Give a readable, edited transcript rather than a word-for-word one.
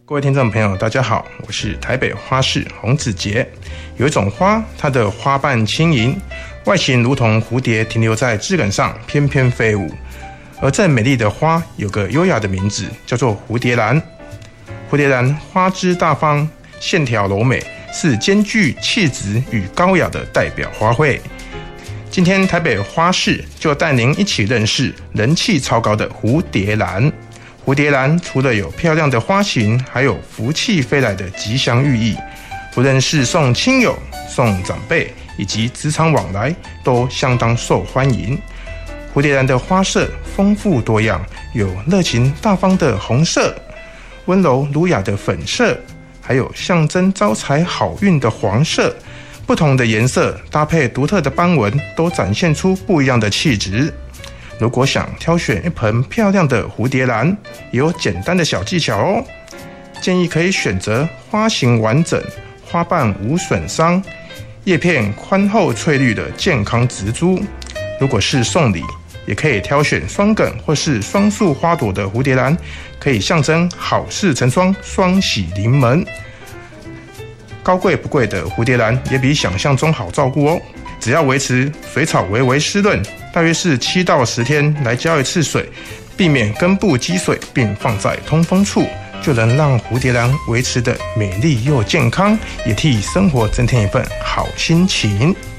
各位听众朋友大家好，我是台北花市洪子杰。有一种花，它的花瓣轻盈，外形如同蝴蝶停留在枝梗上翩翩飞舞。而这美丽的花有个优雅的名字，叫做蝴蝶兰。蝴蝶兰花枝大方，线条柔美，是兼具气质与高雅的代表花卉。今天台北花市就带您一起认识人气超高的蝴蝶兰。蝴蝶兰除了有漂亮的花型，还有福气飞来的吉祥寓意，不论是送亲友、送长辈以及职场往来，都相当受欢迎。蝴蝶兰的花色丰富多样，有热情大方的红色，温柔儒雅的粉色，还有象征招财好运的黄色。不同的颜色搭配独特的斑纹，都展现出不一样的气质。如果想挑选一盆漂亮的蝴蝶兰，也有简单的小技巧哦。建议可以选择花型完整、花瓣无损伤、叶片宽厚翠绿的健康植株。如果是送礼，也可以挑选双梗或是双束花朵的蝴蝶兰，可以象征好事成双、双喜临门。高贵不贵的蝴蝶兰也比想象中好照顾哦。只要维持水草微微湿润，大约是7到10天来浇一次水，避免根部积水，并放在通风处，就能让蝴蝶兰维持的美丽又健康，也替生活增添一份好心情。